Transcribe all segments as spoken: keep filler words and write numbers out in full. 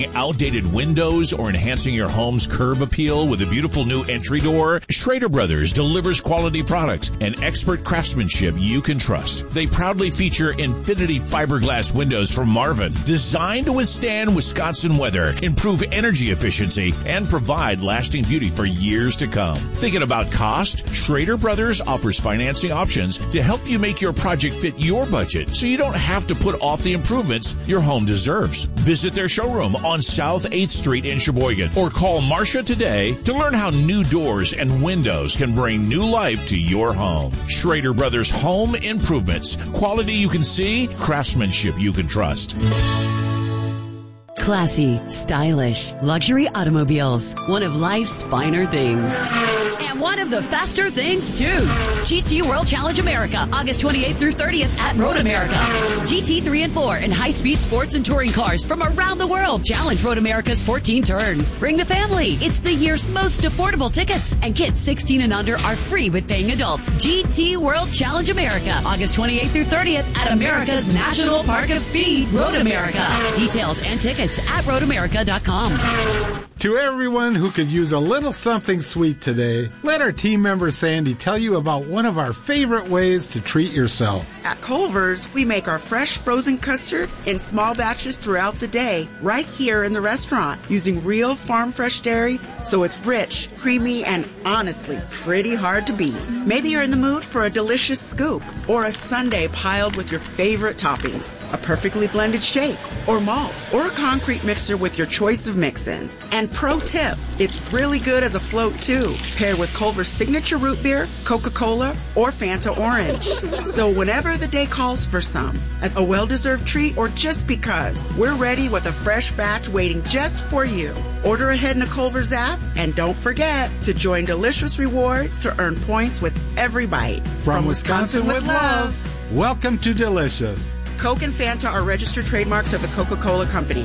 Outdated windows or enhancing your home's curb appeal with a beautiful new entry door? Schrader Brothers delivers quality products and expert craftsmanship you can trust. They proudly feature Infinity fiberglass windows from Marvin, designed to withstand Wisconsin weather, improve energy efficiency, and provide lasting beauty for years to come. Thinking about cost? Schrader Brothers offers financing options to help you make your project fit your budget so you don't have to put off the improvements your home deserves. Visit their showroom on South eighth Street in Sheboygan or call Marcia today to learn how new doors and windows can bring new life to your home. Schrader Brothers Home Improvements. Quality you can see, craftsmanship you can trust. Classy, stylish, luxury automobiles. One of life's finer things. And one of the faster things, too. G T World Challenge America, August twenty-eighth through thirtieth at Road America. G T three and four and high-speed sports and touring cars from around the world challenge Road America's fourteen turns. Bring the family. It's the year's most affordable tickets. And kids sixteen and under are free with paying adults. G T World Challenge America, August twenty-eighth through thirtieth at America's National Park of Speed, Road America. Details and tickets at road america dot com. To everyone who could use a little something sweet today, let our team member Sandy tell you about one of our favorite ways to treat yourself. At Culver's, we make our fresh frozen custard in small batches throughout the day, right here in the restaurant, using real farm fresh dairy, so it's rich, creamy, and honestly, pretty hard to beat. Maybe you're in the mood for a delicious scoop, or a sundae piled with your favorite toppings, a perfectly blended shake, or malt, or a concrete mixer with your choice of mix-ins. And pro tip, it's really good as a float too, paired with Culver's signature root beer, Coca-Cola, or Fanta Orange. So whenever the day calls for some, as a well-deserved treat or just because, we're ready with a fresh batch waiting just for you. Order ahead in the Culver's app, and don't forget to join Delicious Rewards to earn points with every bite. From, From Wisconsin, Wisconsin with love. Welcome to Delicious. Coke and Fanta are registered trademarks of the Coca-Cola Company.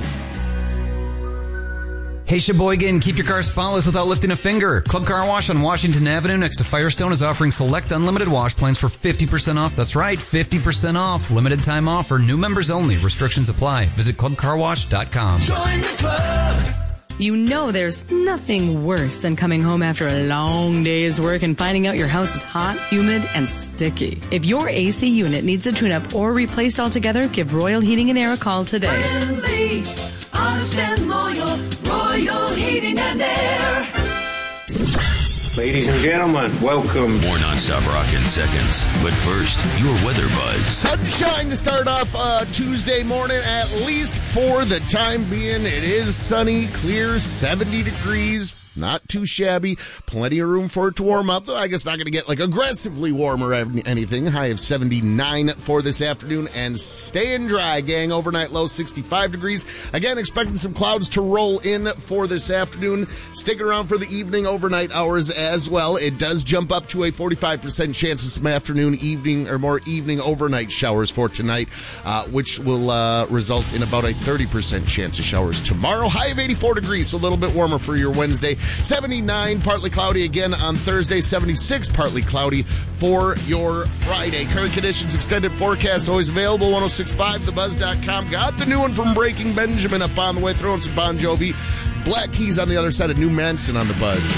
Hey Sheboygan, keep your car spotless without lifting a finger. Club Car Wash on Washington Avenue next to Firestone is offering select unlimited wash plans for fifty percent off. That's right, fifty percent off. Limited time offer. New members only. Restrictions apply. Visit club car wash dot com. Join the club. You know there's nothing worse than coming home after a long day's work and finding out your house is hot, humid, and sticky. If your A C unit needs a tune-up or replaced altogether, give Royal Heating and Air a call today. Friendly, honest and loyal, Royal Heating and Air. Ladies and gentlemen, welcome. More nonstop rock in seconds. But first, your weather buzz. Sunshine to start off uh, Tuesday morning, at least for the time being. It is sunny, clear, seventy degrees. Not too shabby. Plenty of room for it to warm up, though I guess not going to get like aggressively warm or anything. High of seventy-nine for this afternoon, and staying dry, gang. Overnight low sixty-five degrees. Again, expecting some clouds to roll in for this afternoon. Stick around for the evening overnight hours as well. It does jump up to a forty-five percent chance of some afternoon, evening, or more evening overnight showers for tonight, uh, which will uh, result in about a thirty percent chance of showers tomorrow. High of eighty-four degrees, so a little bit warmer for your Wednesday. seventy-nine, partly cloudy again on Thursday. seventy-six, partly cloudy for your Friday. Current conditions, extended forecast, always available. ten sixty-five the buzz dot com. Got the new one from Breaking Benjamin up on the way, throwing some Bon Jovi. Black Keys on the other side of New Manson on the Buzz.